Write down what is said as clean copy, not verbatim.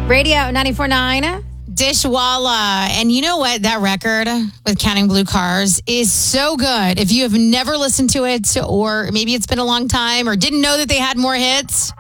Radio 94.9. Dishwalla. And you know what? That record with Counting Blue Cars is so good. If you have never listened to it, or maybe it's been a long time, or didn't know that they had more hits,